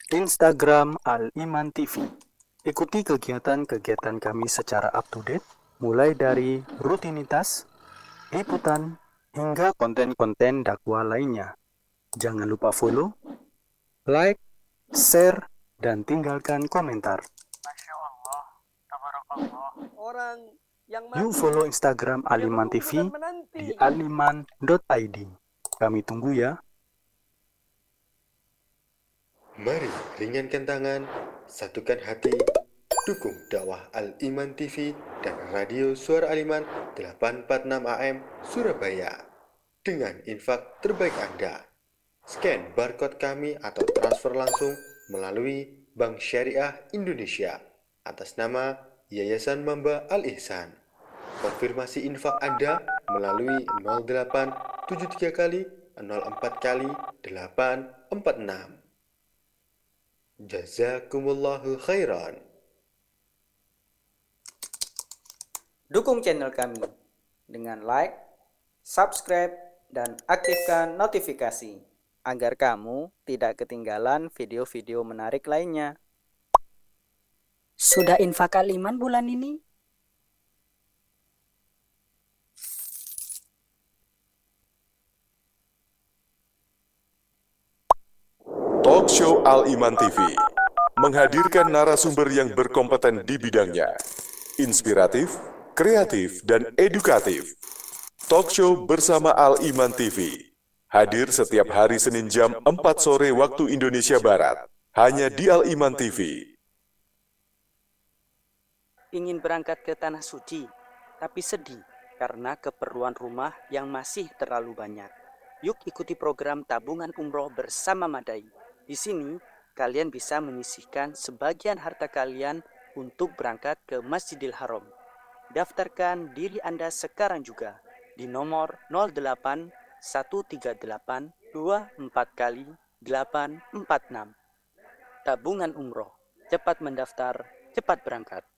Instagram Al-Iman TV. Ikuti kegiatan-kegiatan kami secara up-to-date, mulai dari rutinitas, liputan, hingga konten-konten dakwah lainnya. Jangan lupa follow, like, share, dan tinggalkan komentar. Masya Allah, tabarakallah. Orang yang Yuk mati follow Instagram dia Aliman menunggu TV dan menanti. di aliman.id. Kami tunggu ya. Mari ringankan tangan, satukan hati, dukung dakwah Al-Iman TV dan Radio Suara Al-Iman 846 AM Surabaya dengan infak terbaik Anda. Scan barcode kami atau transfer langsung melalui Bank Syariah Indonesia atas nama Yayasan Mamba Al-Ihsan. Konfirmasi infak Anda melalui 0873 kali 04 kali 846. Jazakumullahu khairan. Dukung channel kami dengan like, subscribe, dan aktifkan notifikasi agar kamu tidak ketinggalan video-video menarik lainnya. Sudah infak Al-Iman bulan ini? Talk Show Al-Iman TV menghadirkan narasumber yang berkompeten di bidangnya, inspiratif, kreatif, dan edukatif. Talk Show bersama Al-Iman TV hadir setiap hari Senin jam 4 sore waktu Indonesia Barat, hanya di Al-Iman TV. Ingin berangkat ke Tanah Suci, tapi sedih karena keperluan rumah yang masih terlalu banyak. Yuk ikuti program tabungan umroh bersama Madai. Di sini, kalian bisa menyisihkan sebagian harta kalian untuk berangkat ke Masjidil Haram. Daftarkan diri Anda sekarang juga di nomor 08 138 24 kali 846. Tabungan umroh, cepat mendaftar, cepat berangkat.